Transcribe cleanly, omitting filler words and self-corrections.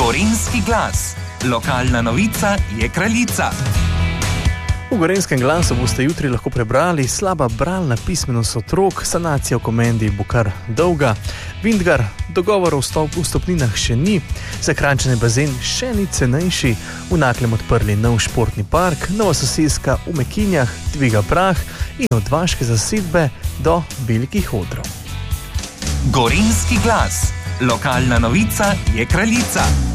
Gorenjski glas. Lokalna novica je kraljica. V Gorenjskem glasu boste jutri lahko prebrali: slaba bralna pismenost otrok, sanacija v Komendi bo kar dolga, Vintgar, dogovor o vstopninah še ni, za Kranjčane bazen še ni cenejši, v Naklem odprli nov športni park, nova soseska v Mekinjah dviga prah in od vaške zasedbe do velikih odrov. Gorenjski glas. Lokalna novica je kraljica.